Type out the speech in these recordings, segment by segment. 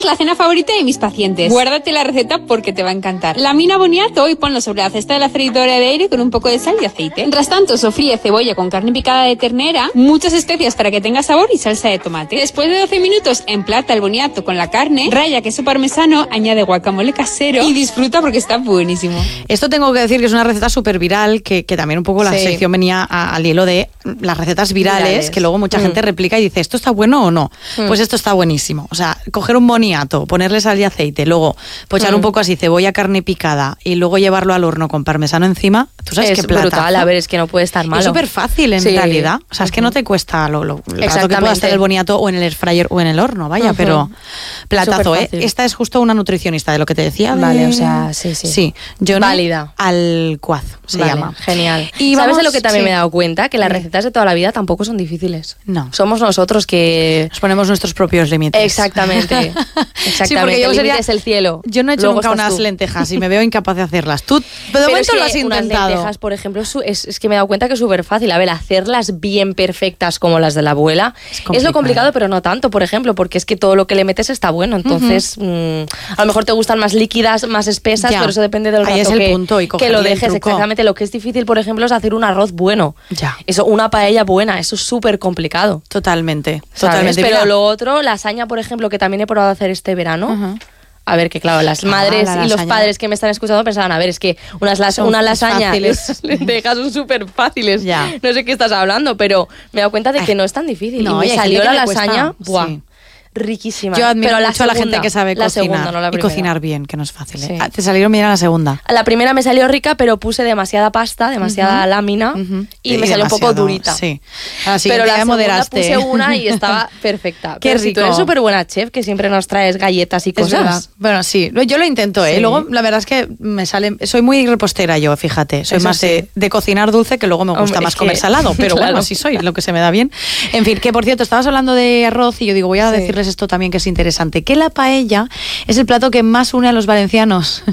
La cena favorita de mis pacientes. Guárdate la receta porque te va a encantar. Lamina boniato y ponlo sobre la cesta de la freidora de aire con un poco de sal y aceite. Mientras tanto, sofríe cebolla con carne picada de ternera, muchas especias para que tenga sabor y salsa de tomate. Después de 12 minutos, emplata el boniato con la carne, raya queso parmesano, añade guacamole casero y disfruta porque está buenísimo. Esto tengo que decir que es una receta súper viral, que también un poco la sección venía al hilo de las recetas virales, que luego mucha gente replica y dice, ¿esto está bueno o no? Pues esto está buenísimo. O sea, coger un boniato, ponerle sal y aceite, luego echar un poco así cebolla, carne picada y luego llevarlo al horno con parmesano encima, tú sabes qué platazo. Es brutal, a ver, es que no puede estar malo. Es súper fácil en realidad, o sea, es que no te cuesta el rato que pueda hacer el boniato o en el air fryer o en el horno, vaya, pero platazo, Esta es justo una nutricionista de lo que te decía. Vale, o sea, sí. Válida. Alcuaz se llama. Genial. Y ¿sabes de lo que también me he dado cuenta? Que las recetas de toda la vida tampoco son difíciles. No. Somos nosotros que nos ponemos nuestros propios límites. Exactamente. Sí, porque yo el el cielo. Yo no he hecho nunca unas lentejas y me veo incapaz de hacerlas. Tú de momento lo has intentado. Unas lentejas, por ejemplo, es que me he dado cuenta que es súper fácil. A ver, hacerlas bien perfectas como las de la abuela es lo complicado, pero no tanto, por ejemplo, porque es que todo lo que le metes está bueno. Entonces, a lo mejor te gustan más líquidas, más espesas, pero eso depende del rato que lo dejes. Exactamente. Lo que es difícil, por ejemplo, es hacer un arroz bueno. Eso, una paella buena, eso es súper complicado. Totalmente. Pero lo otro, lasaña, por ejemplo, que también he probado a hacer este verano. A ver, que claro, las madres y los padres que me están escuchando pensaban, a ver, es que una lasaña, las lentejas son súper fáciles. No sé qué estás hablando, pero me he dado cuenta de que no es tan difícil. Y me salió la lasaña, riquísima. Yo admiro mucho a la gente que sabe cocinar segunda, no la y cocinar bien, que no es fácil. Sí. Te salieron bien a la segunda. A la primera me salió rica, pero puse demasiada pasta, demasiada lámina y me salió un poco durita. Sí. Así pero la segunda moderaste. Puse una y estaba perfecta. Qué pero rico. Si tú eres súper buena chef, que siempre nos traes galletas y cosas. Verdad. Bueno, sí. Yo lo intento, ¿eh? Sí. Luego, la verdad es que me sale... Soy muy repostera yo, fíjate. Soy más de cocinar dulce, que luego me gusta más comer salado. Pero bueno, así soy, lo que se me da bien. En fin, que por cierto, estabas hablando de arroz y yo digo, voy a decirles esto también que es interesante, que la paella es el plato que más une a los valencianos.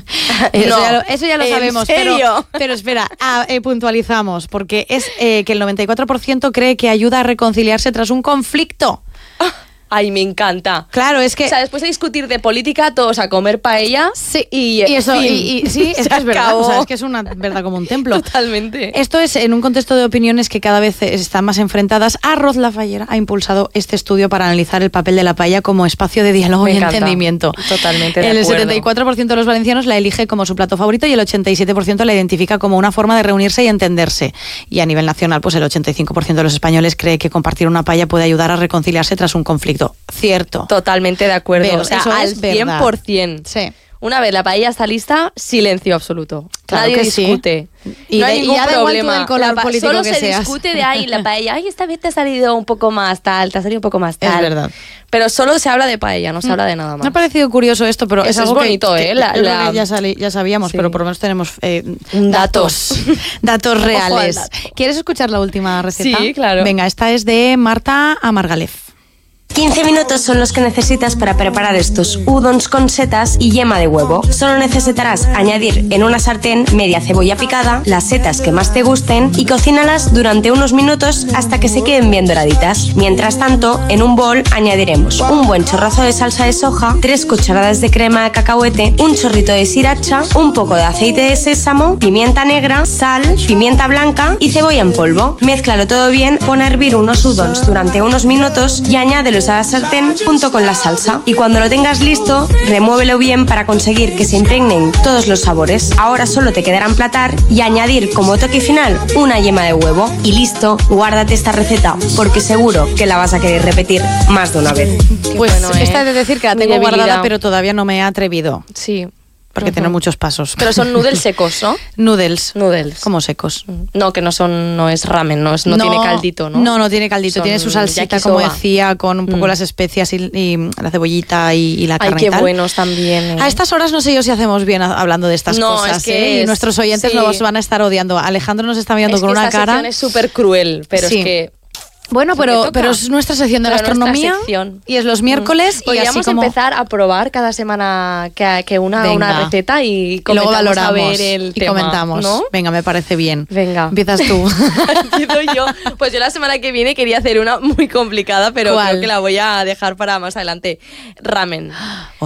Eso ya lo sabemos, pero espera, puntualizamos, porque es que el 94% cree que ayuda a reconciliarse tras un conflicto. Ay, me encanta. Claro, es que... O sea, después de discutir de política, todos a comer paella. Sí, y eso, sí, es que es verdad. O sea, es que es una verdad como un templo. Totalmente. Esto es en un contexto de opiniones que cada vez están más enfrentadas. Arroz La Fallera ha impulsado este estudio para analizar el papel de la paella como espacio de diálogo y entendimiento. Totalmente de acuerdo. El 74% de los valencianos la elige como su plato favorito y el 87% la identifica como una forma de reunirse y entenderse. Y a nivel nacional, pues el 85% de los españoles cree que compartir una paella puede ayudar a reconciliarse tras un conflicto. Cierto. Totalmente de acuerdo. Pero o sea, eso al es verdad. 100%. Sí. Una vez la paella está lista, silencio absoluto. Claro Nadie que discute. Y no hay ningún problema. Solo se discute de ahí la paella. Ay, esta vez te ha salido un poco más tal, te ha salido un poco más tal. Es verdad. Pero solo se habla de paella, no se habla de nada más. Me ha parecido curioso esto, pero es algo bonito, ya sabíamos, pero por lo menos tenemos datos reales. ¿Quieres escuchar la última receta? Sí, claro. Venga, esta es de Marta Amargalef. 15 minutos son los que necesitas para preparar estos udons con setas y yema de huevo. Solo necesitarás añadir en una sartén media cebolla picada, las setas que más te gusten y cocínalas durante unos minutos hasta que se queden bien doraditas. Mientras tanto, en un bol añadiremos un buen chorrazo de salsa de soja, 3 cucharadas de crema de cacahuete, un chorrito de sriracha, un poco de aceite de sésamo, pimienta negra, sal, pimienta blanca y cebolla en polvo. Mézclalo todo bien, pon a hervir unos udons durante unos minutos y añádelos a la sartén junto con la salsa. Y cuando lo tengas listo, remuévelo bien para conseguir que se impregnen todos los sabores. Ahora solo te quedará emplatar y añadir como toque final una yema de huevo. Y listo, guárdate esta receta porque seguro que la vas a querer repetir más de una vez. Pues esta es de decir que la tengo guardada, pero todavía no me he atrevido. Sí. Porque tiene muchos pasos. Pero son noodles secos, ¿no? Noodles. ¿Cómo secos? No, que no es ramen, no tiene caldito, ¿no? No tiene caldito, tiene su salsita, como decía, con un poco las especias y la cebollita y la carne. Ay, qué buenos también. A estas horas no sé yo si hacemos bien hablando de estas cosas. Es que y nuestros oyentes nos van a estar odiando. Alejandro nos está mirando con una cara. Es súper cruel, pero es que... Bueno, pero es nuestra sección de gastronomía y es los miércoles. Podríamos y así como... empezar a probar cada semana que una receta y luego valoramos a ver el tema, comentamos, ¿no? Venga, me parece bien. Venga. Empiezas tú. Empiezo yo. Pues yo la semana que viene quería hacer una muy complicada, pero creo que la voy a dejar para más adelante. Ramen.